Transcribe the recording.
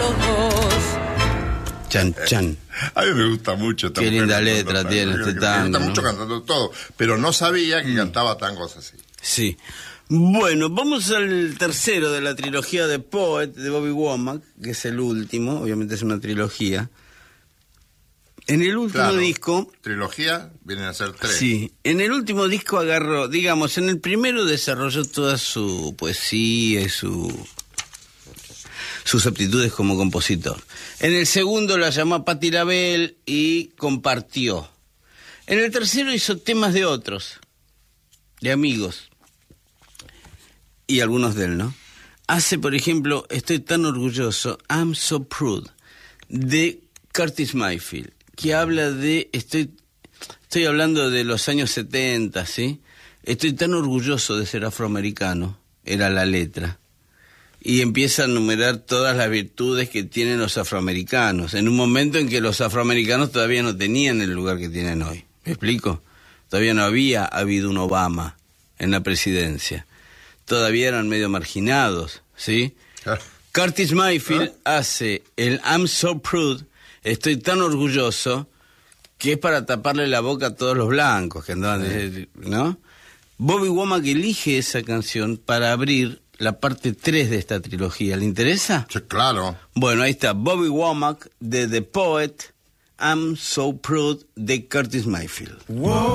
los dos. Chan, chan. A mí me gusta mucho esta Qué mujer linda cantando letra tango. tiene este tango, Me gusta ¿no? mucho cantando todo, pero no sabía que cantaba tangos así. Sí. Bueno, vamos al tercero de la trilogía de Poet, de Bobby Womack, que es el último, obviamente es una trilogía. En el último Claro, disco... trilogía, vienen a ser 3. Sí, en el último disco agarró, digamos, en el primero desarrolló toda su poesía y sus aptitudes como compositor. En el segundo la llamó a Patti LaBelle y compartió. En el tercero hizo temas de otros, de amigos, y algunos de él, ¿no? Hace, por ejemplo, Estoy tan orgulloso, I'm so proud, de Curtis Mayfield, que habla de, estoy hablando de los años 70, ¿sí? Estoy tan orgulloso de ser afroamericano, era la letra. Y empieza a enumerar todas las virtudes que tienen los afroamericanos, en un momento en que los afroamericanos todavía no tenían el lugar que tienen hoy. ¿Me explico? Todavía no había habido un Obama en la presidencia. Todavía eran medio marginados, ¿sí? Curtis Mayfield hace el I'm so proud, estoy tan orgulloso, que es para taparle la boca a todos los blancos que andaban, ¿no? Bobby Womack elige esa canción para abrir la parte 3 de esta trilogía. ¿Le interesa? Sí, claro. Bueno, ahí está Bobby Womack de The Poet, I'm so proud, de Curtis Mayfield.